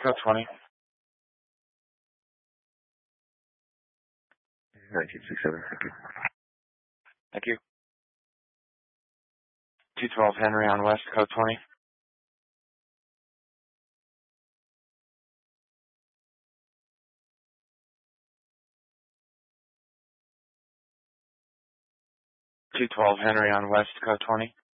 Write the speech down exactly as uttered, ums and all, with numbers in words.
code twenty. nineteen sixty-seven, thank you. Thank you. two twelve Henry on West, code twenty. two twelve Henry on West, code twenty.